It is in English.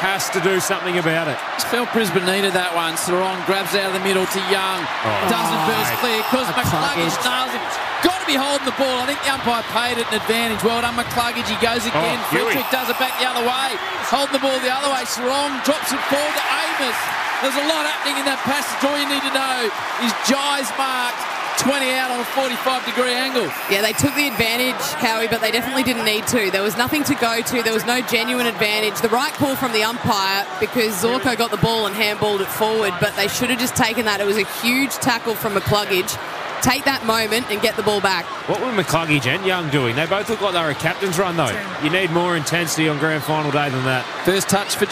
has to do something about it. Just felt Brisbane needed that one. Sarong grabs out of the middle to Young. Doesn't burst clear because McCluggage nails him. Got to be holding the ball. I think the umpire paid it an advantage. Well done, McCluggage. He goes again. Filtrick does it back the other way. Holding the ball the other way. Sarong drops it forward to Amos. There's a lot happening in that passage. All you need to know is Jai's marked 20 out on a 45-degree angle. Yeah, they took the advantage, Howie, but they definitely didn't need to. There was nothing to go to. There was no genuine advantage. The right call from the umpire because Zorko got the ball and handballed it forward, but they should have just taken that. It was a huge tackle from McCluggage. Take that moment and get the ball back. What were McCluggage and Young doing? They both look like they were a captain's run, though. You need more intensity on grand final day than that. First touch for